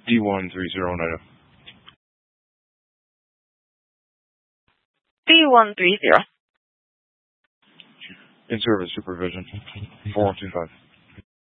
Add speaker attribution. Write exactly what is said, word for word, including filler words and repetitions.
Speaker 1: D one three zero nine zero.
Speaker 2: D one three zero.
Speaker 1: In service supervision. four one two five.